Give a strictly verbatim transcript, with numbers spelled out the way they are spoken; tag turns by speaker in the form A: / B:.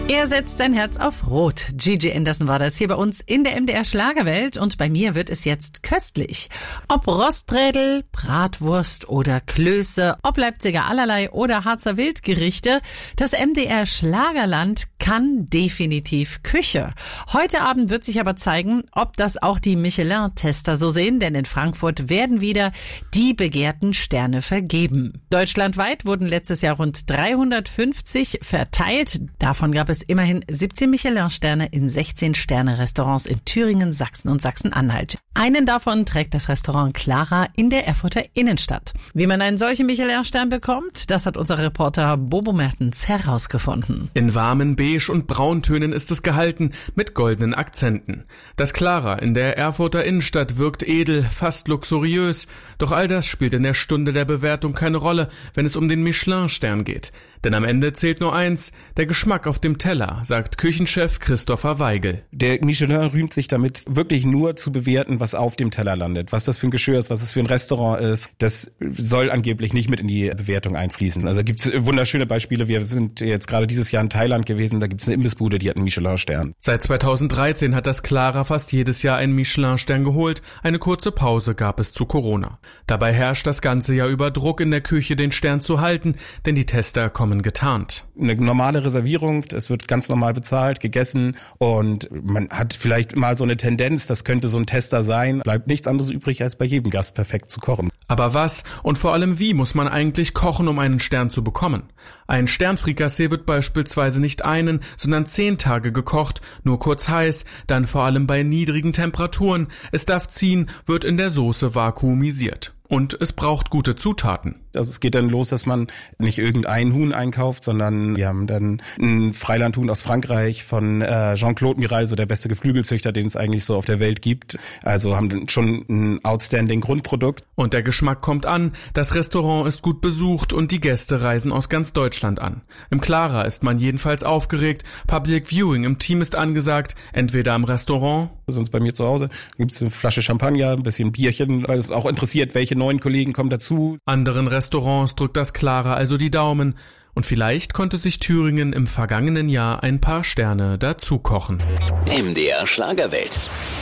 A: Er setzt sein Herz auf Rot. Gigi Anderson war das hier bei uns in der M D R Schlagerwelt und bei mir wird es jetzt köstlich. Ob Rostbrädel, Bratwurst oder Klöße, ob Leipziger Allerlei oder Harzer Wildgerichte, das M D R Schlagerland kann definitiv Küche. Heute Abend wird sich aber zeigen, ob das auch die Michelin-Tester so sehen, denn in Frankfurt werden wieder die begehrten Sterne vergeben. Deutschlandweit wurden letztes Jahr rund dreihundertfünfzig verteilt. Davon gab es immerhin siebzehn Michelin-Sterne in sechzehn Sterne-Restaurants in Thüringen, Sachsen und Sachsen-Anhalt. Einen davon trägt das Restaurant Clara in der Erfurter Innenstadt. Wie man einen solchen Michelin-Stern bekommt, das hat unser Reporter Bobo Mertens herausgefunden.
B: In warmen Beige- und Brauntönen ist es gehalten, mit goldenen Akzenten. Das Clara in der Erfurter Innenstadt wirkt edel, fast luxuriös. Doch all das spielt in der Stunde der Bewertung keine Rolle, wenn es um den Michelin-Stern geht. Denn am Ende zählt nur eins, der Geschmack auf dem Teller, sagt Küchenchef Christopher Weigel.
C: Der Michelin rühmt sich damit, wirklich nur zu bewerten, was auf dem Teller landet. Was das für ein Geschirr ist, was es für ein Restaurant ist, das soll angeblich nicht mit in die Bewertung einfließen. Also da gibt es wunderschöne Beispiele. Wir sind jetzt gerade dieses Jahr in Thailand gewesen, da gibt es eine Imbissbude, die hat einen Michelin-Stern.
B: Seit zweitausenddreizehn hat das Clara fast jedes Jahr einen Michelin-Stern geholt. Eine kurze Pause gab es zu Corona. Dabei herrscht das ganze Jahr über Druck in der Küche, den Stern zu halten, denn die Tester kommen getarnt.
C: Eine normale Reservierung, es wird ganz normal bezahlt, gegessen und man hat vielleicht mal so eine Tendenz, das könnte so ein Tester sein. Bleibt nichts anderes übrig, als bei jedem Gast perfekt zu kochen.
B: Aber was und vor allem wie muss man eigentlich kochen, um einen Stern zu bekommen? Ein Sternfrikassee wird beispielsweise nicht einen, sondern zehn Tage gekocht, nur kurz heiß, dann vor allem bei niedrigen Temperaturen. Es darf ziehen, wird in der Soße vakuumisiert. Und es braucht gute Zutaten.
C: Also es geht dann los, dass man nicht irgendein Huhn einkauft, sondern wir haben dann ein Freilandhuhn aus Frankreich von äh, Jean-Claude Miral, so der beste Geflügelzüchter, den es eigentlich so auf der Welt gibt. Also haben dann schon ein outstanding Grundprodukt.
B: Und der Geschmack kommt an, das Restaurant ist gut besucht und die Gäste reisen aus ganz Deutschland an. Im Clara ist man jedenfalls aufgeregt, Public Viewing im Team ist angesagt, entweder am Restaurant,
C: sonst bei mir zu Hause gibt's eine Flasche Champagner, ein bisschen Bierchen, weil es auch interessiert, welche neuen Kollegen kommen dazu.
B: Anderen Restaurants drückt das Clara also die Daumen. Und vielleicht konnte sich Thüringen im vergangenen Jahr ein paar Sterne dazu kochen.
D: M D R Schlagerwelt.